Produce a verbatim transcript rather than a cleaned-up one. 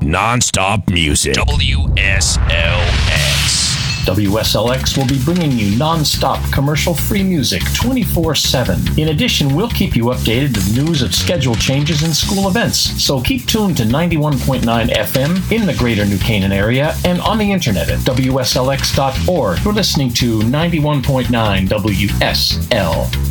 non-stop music. W S L X. W S L X will be bringing you non-stop commercial-free music twenty-four seven. In addition, we'll keep you updated with news of schedule changes and school events. So keep tuned to ninety-one point nine F M in the greater New Canaan area and on the internet at W S L X dot org. You're listening to ninety-one point nine W S L